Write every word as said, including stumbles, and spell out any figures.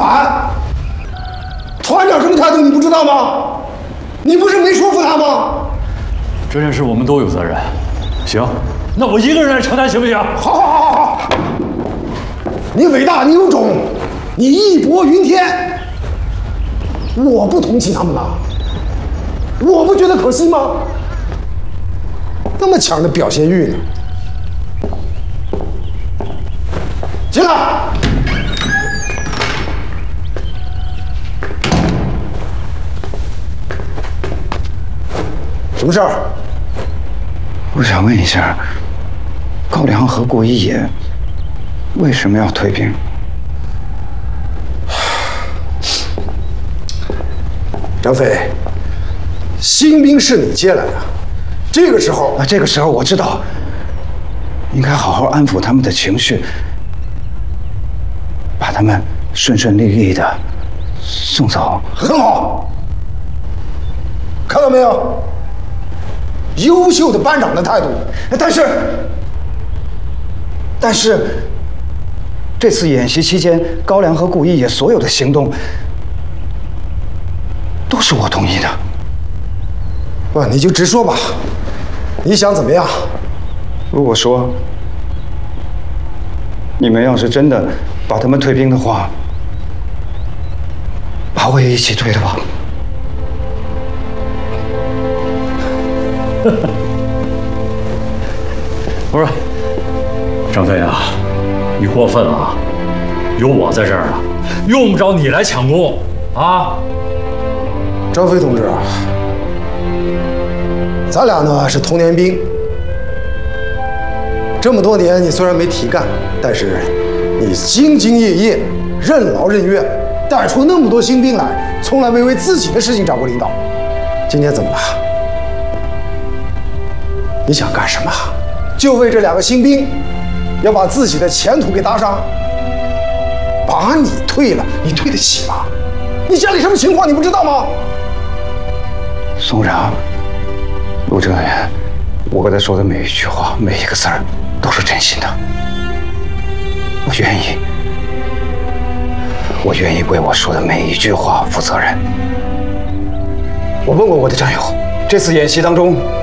反。团长什么态度你不知道吗？你不是没说服他吗？ 这件事我们都有责任。行，那我一个人来承担行不行？ 好，好，好，好，好。你伟大，你有种，你义薄云天。我不同情他们了，我不觉得可惜吗？那么强的表现欲呢？进来。什么事儿？ 我想问一下，高粱和顾一野为什么要退兵？ 张飞，新兵是你接来的，这个时候啊，这个时候我知道，应该好好安抚他们的情绪，把他们顺顺利利的送走。 很好，看到没有？优秀的班长的态度。 但是，但是，这次演习期间，高粱和顾一野所有的行动都是我同意的。 不，你就直说吧，你想怎么样？ 如果说你们要是真的把他们退兵的话，把我也一起退了吧。 不是，张飞啊，你过分了啊！有我在这儿呢，用不着你来抢功啊！ 张飞同志啊，咱俩呢是同年兵，这么多年你虽然没提干，但是你兢兢业业、任劳任怨，带出那么多新兵来，从来没为自己的事情找过领导。今天怎么了？你想干什么？就为这两个新兵，要把自己的前途给搭上？把你退了，你退得起吗？你家里什么情况你不知道吗？ 宋长，陆哲远，我跟他说的每一句话、每一个字儿都是真心的。我愿意，我愿意为我说的每一句话负责任。我问过我的战友，这次演习当中